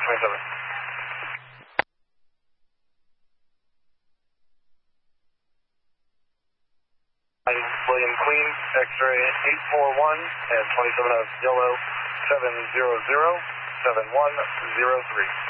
27. William Queen, X-ray 841 and 27 of yellow 700 7103.